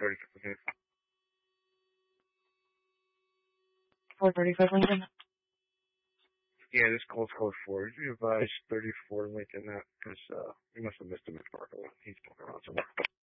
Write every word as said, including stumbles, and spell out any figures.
thirty. Okay. four thirty-five Lincoln. Yeah, this calls code four. Did you advise thirty-four Lincoln that? Because uh, we must have missed him at Parker. He's walking around somewhere.